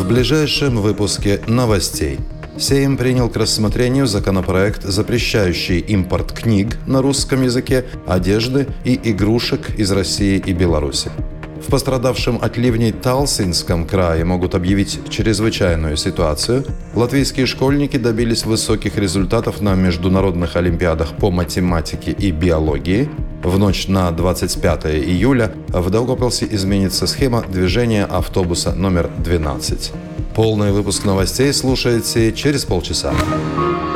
В ближайшем выпуске новостей. Сейм принял к рассмотрению законопроект, запрещающий импорт книг на русском языке, одежды и игрушек из России и Беларуси. В пострадавшем от ливней Талсинском крае могут объявить чрезвычайную ситуацию. Латвийские школьники добились высоких результатов на международных олимпиадах по математике и биологии. В ночь на 25 июля в Даугавпилсе изменится схема движения автобуса номер 12. Полный выпуск новостей слушайте через полчаса.